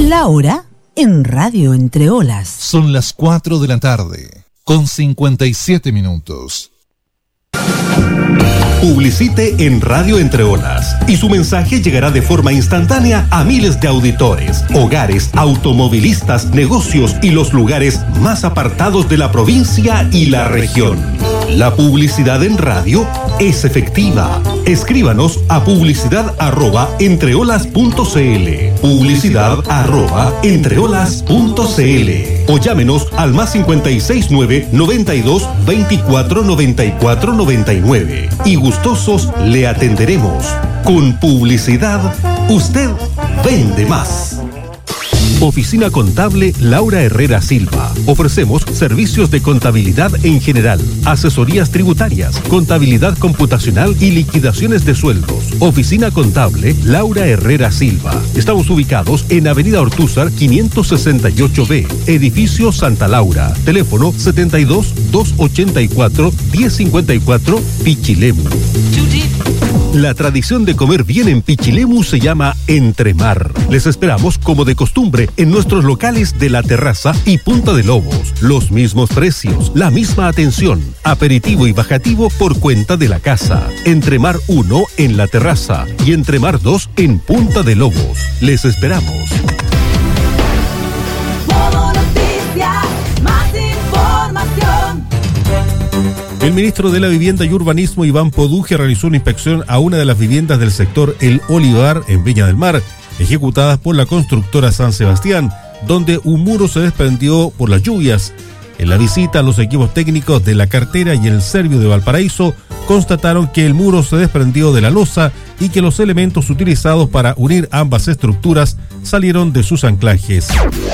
La hora en Radio Entre Olas. Son las 4 de la tarde, con 57 minutos. Publicite en Radio Entre Olas y su mensaje llegará de forma instantánea a miles de auditores, hogares, automovilistas, negocios y los lugares más apartados de la provincia y la región. La publicidad en radio es efectiva. Escríbanos a publicidad@entreolas.cl, publicidad@entreolas.cl o llámenos al +569 92 24 94 99 y gustosos le atenderemos. Con publicidad, usted vende más. Oficina Contable Laura Herrera Silva. Ofrecemos servicios de contabilidad en general, asesorías tributarias, contabilidad computacional y liquidaciones de sueldos. Oficina Contable Laura Herrera Silva. Estamos ubicados en Avenida Ortúzar 568B, Edificio Santa Laura. Teléfono 72-284-1054, Pichilemu. La tradición de comer bien en Pichilemu se llama Entremar. Les esperamos como de costumbre en nuestros locales de La Terraza y Punta de Lobos. Los mismos precios, la misma atención, aperitivo y bajativo por cuenta de la casa. Entremar 1 en La Terraza y Entremar 2 en Punta de Lobos. Les esperamos. El ministro de la Vivienda y Urbanismo, Iván Poduje, realizó una inspección a una de las viviendas del sector El Olivar en Viña del Mar, ejecutadas por la constructora San Sebastián, donde un muro se desprendió por las lluvias. En la visita, los equipos técnicos de La Cartera y el Servio de Valparaíso constataron que el muro se desprendió de la losa y que los elementos utilizados para unir ambas estructuras salieron de sus anclajes.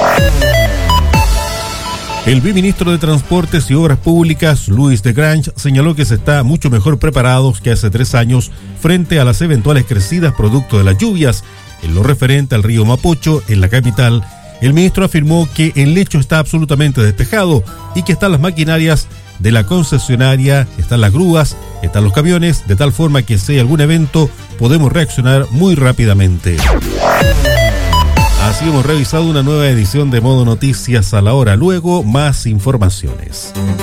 El viceministro de Transportes y Obras Públicas, Luis de Grange, señaló que se está mucho mejor preparados que hace 3 años frente a las eventuales crecidas producto de las lluvias. En lo referente al río Mapocho, en la capital, el ministro afirmó que el lecho está absolutamente despejado y que están las maquinarias de la concesionaria, están las grúas, están los camiones, de tal forma que si hay algún evento podemos reaccionar muy rápidamente. Así hemos revisado una nueva edición de Modo Noticias a la hora. Luego, más informaciones.